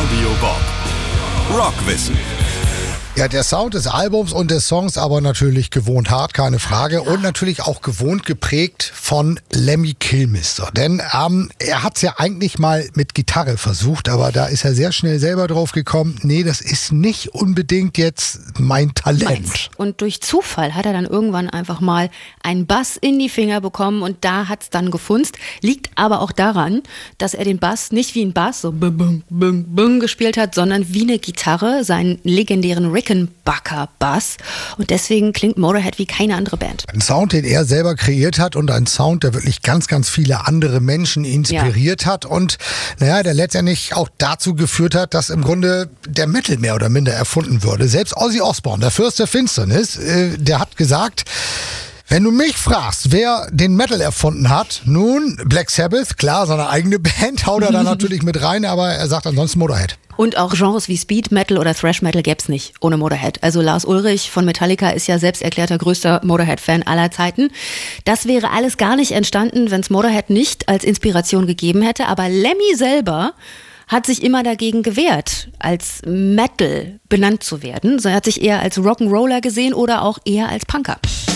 Radio Bob. Rockwissen. Ja, der Sound des Albums und des Songs aber natürlich gewohnt hart, keine Frage. Und natürlich auch gewohnt geprägt von Lemmy Kilmister. Denn er hat es ja eigentlich mal mit Gitarre versucht, aber da ist er sehr schnell selber drauf gekommen, nee, das ist nicht unbedingt jetzt mein Talent. Und durch Zufall hat er dann irgendwann einfach mal einen Bass in die Finger bekommen und da hat es dann gefunzt. Liegt aber auch daran, dass er den Bass nicht wie ein Bass, so bung, bung, bung, bung gespielt hat, sondern wie eine Gitarre, seinen legendären Rickenbacker Bass. Und deswegen klingt Motorhead wie keine andere Band. Ein Sound, den er selber kreiert hat und ein Sound, der wirklich ganz, ganz viele andere Menschen inspiriert hat und der letztendlich auch dazu geführt hat, dass im Grunde der Metal mehr oder minder erfunden wurde. Selbst Ozzy Osbourne, der Fürst der Finsternis, der hat gesagt, wenn du mich fragst, wer den Metal erfunden hat, nun Black Sabbath, klar, seine eigene Band, haut er da natürlich mit rein, aber er sagt ansonsten Motorhead. Und auch Genres wie Speed Metal oder Thrash Metal gäbe es nicht ohne Motorhead. Also Lars Ulrich von Metallica ist ja selbst erklärter größter Motorhead-Fan aller Zeiten. Das wäre alles gar nicht entstanden, wenn es Motorhead nicht als Inspiration gegeben hätte. Aber Lemmy selber hat sich immer dagegen gewehrt, als Metal benannt zu werden. Er hat sich eher als Rock'n'Roller gesehen oder auch eher als Punker.